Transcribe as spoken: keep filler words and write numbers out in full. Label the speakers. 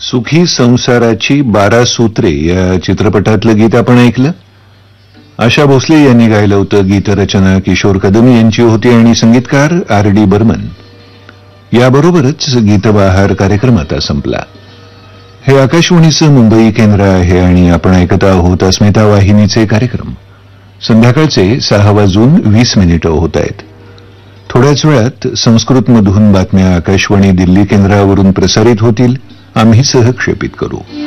Speaker 1: सुखी संसाराची बारा सूत्रे या चित्रपटातलं गीत आपण ऐकलं. आशा भोसले यांनी गायलं होतं. गीतरचना किशोर कदम यांची होती आणि संगीतकार आर डी बर्मन. याबरोबरच गीतबहार कार्यक्रम आता संपला. हे आकाशवाणीचं मुंबई केंद्र आहे आणि आपण ऐकत आहोत अस्मिता वाहिनीचे कार्यक्रम. संध्याकाळचे सहा वाजून वीस मिनिटं होत आहेत. थोड्याच वेळात संस्कृतमधून बातम्या आकाशवाणी दिल्ली केंद्रावरून प्रसारित होतील. आम्ही सहक्षेपित करू.